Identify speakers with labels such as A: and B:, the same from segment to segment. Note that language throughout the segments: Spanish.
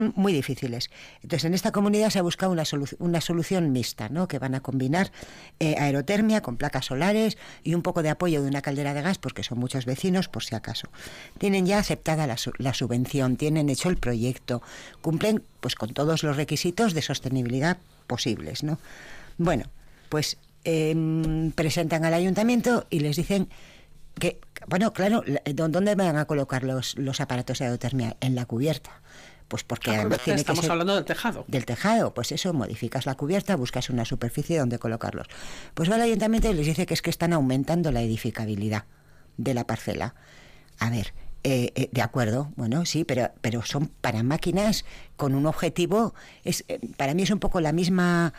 A: muy difíciles. Entonces, en esta comunidad se ha buscado una solución mixta, ¿no? Que van a combinar aerotermia con placas solares y un poco de apoyo de una caldera de gas, porque son muchos vecinos, por si acaso. Tienen ya aceptada la subvención, tienen hecho el proyecto, cumplen pues con todos los requisitos de sostenibilidad posibles, ¿no? Bueno, pues presentan al ayuntamiento y les dicen que, bueno, claro, ¿dónde van a colocar los aparatos de aerotermia? En la cubierta. Pues porque
B: estamos hablando del tejado.
A: Del tejado, pues eso, modificas la cubierta, buscas una superficie donde colocarlos. Pues va al ayuntamiento y les dice que es que están aumentando la edificabilidad de la parcela. A ver, de acuerdo, bueno, sí, pero son para máquinas con un objetivo. Para mí es un poco la misma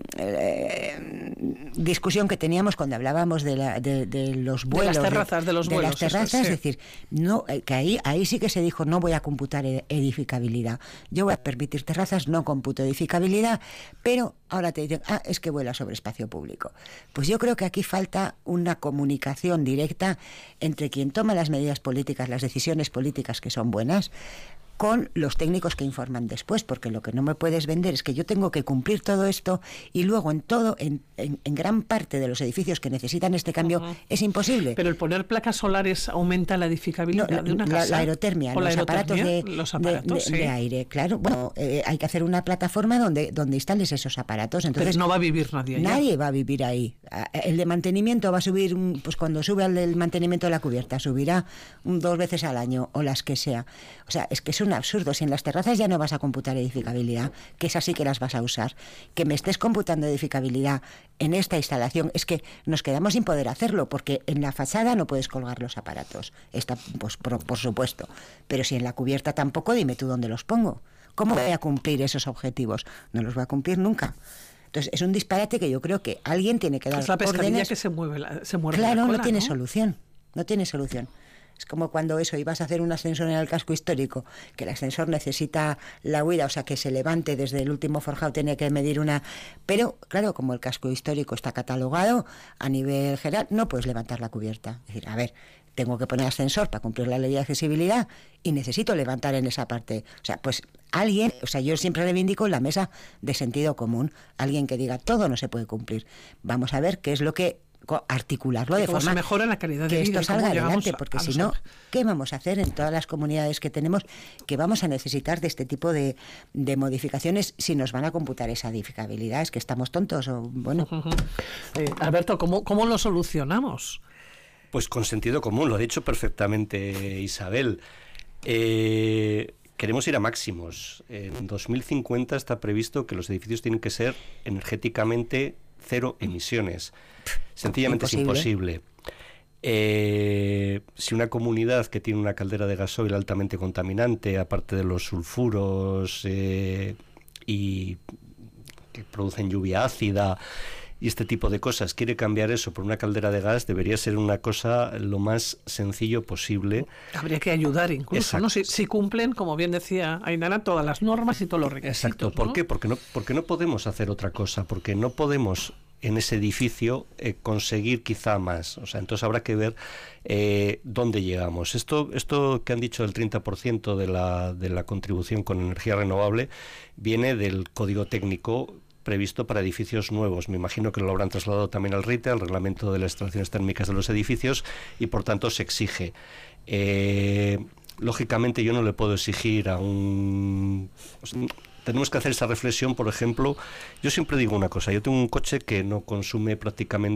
A: discusión que teníamos cuando hablábamos de los vuelos,
B: de las terrazas, de los vuelos,
A: las terrazas,
B: sí.
A: Es decir, no, que ahí sí que se dijo no voy a computar edificabilidad, yo voy a permitir terrazas, no computo edificabilidad, pero ahora te dicen, es que vuela sobre espacio público. Pues yo creo que aquí falta una comunicación directa entre quien toma las medidas políticas, las decisiones políticas que son buenas, con los técnicos que informan después, porque lo que no me puedes vender es que yo tengo que cumplir todo esto y luego en gran parte de los edificios que necesitan este cambio es imposible.
B: Pero el poner placas solares aumenta la edificabilidad de una casa.
A: La aerotermia, los aparatos de aire, claro. Bueno, hay que hacer una plataforma donde instales esos aparatos. Entonces,
B: pero no va a vivir nadie allá.
A: Nadie va a vivir ahí. El de mantenimiento va a subir, pues cuando sube el mantenimiento de la cubierta, subirá 2 veces al año o las que sea. O sea, es que es un absurdo. Si en las terrazas ya no vas a computar edificabilidad, que esas sí que las vas a usar, que me estés computando edificabilidad en esta instalación, es que nos quedamos sin poder hacerlo, porque en la fachada no puedes colgar los aparatos, pues, por supuesto, pero si en la cubierta tampoco, dime tú dónde los pongo. ¿Cómo voy a cumplir esos objetivos? No los voy a cumplir nunca. Entonces, es un disparate que yo creo que alguien tiene que dar
B: órdenes. Es la pescadilla
A: órdenes.
B: Que se mueve
A: claro,
B: la cola,
A: no tiene solución. No tiene solución. Es como cuando ibas a hacer un ascensor en el casco histórico, que el ascensor necesita la huida, o sea, que se levante desde el último forjado, tiene que medir una... Pero, claro, como el casco histórico está catalogado a nivel general, no puedes levantar la cubierta. Es decir, a ver, tengo que poner ascensor para cumplir la ley de accesibilidad y necesito levantar en esa parte. O sea, pues alguien, yo siempre reivindico la mesa de sentido común, alguien que diga, todo no se puede cumplir. Vamos a ver qué es lo que... articularlo de forma
B: se mejora la calidad de vida,
A: que esto salga adelante, porque si no, ¿qué vamos a hacer en todas las comunidades que tenemos que vamos a necesitar de este tipo de modificaciones si nos van a computar esa edificabilidad? ¿Es que estamos tontos o bueno?
B: Alberto, ¿cómo lo solucionamos?
C: Pues con sentido común, lo ha dicho perfectamente Isabel. Queremos ir a máximos. En 2050 está previsto que los edificios tienen que ser energéticamente cero emisiones. Sencillamente imposible. Es imposible. Si una comunidad que tiene una caldera de gasoil altamente contaminante, aparte de los sulfuros y que producen lluvia ácida y este tipo de cosas, quiere cambiar eso por una caldera de gas, debería ser una cosa lo más sencillo posible.
B: Habría que ayudar incluso, ¿no? Si cumplen, como bien decía Ainara, todas las normas y todos los requisitos.
C: Exacto. ¿Por qué? Porque no podemos hacer otra cosa, porque no podemos en ese edificio conseguir quizá más. O sea, entonces habrá que ver dónde llegamos. Esto que han dicho del 30% de la contribución con energía renovable viene del código técnico previsto para edificios nuevos. Me imagino que lo habrán trasladado también al RITE, al reglamento de las instalaciones térmicas de los edificios, y por tanto se exige. Lógicamente yo no le puedo exigir a tenemos que hacer esa reflexión, por ejemplo, yo siempre digo una cosa, yo tengo un coche que no consume prácticamente